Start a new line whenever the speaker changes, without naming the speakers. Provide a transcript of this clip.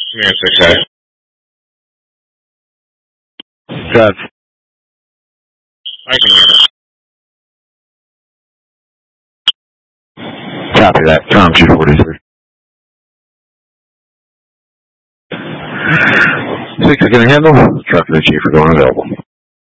Command 6A.
Got
I can hear it.
copy that. Tom 243. 6 can handle. Traffic chief for going available.